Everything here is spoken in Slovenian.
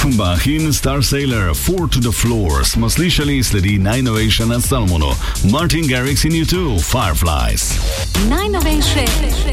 Offenbach in Star Sailor, Four to the Floors. Smo slišali, sledi najnovejša na Salmonu. Martin Garrix in U2, Fireflies. Najnovejše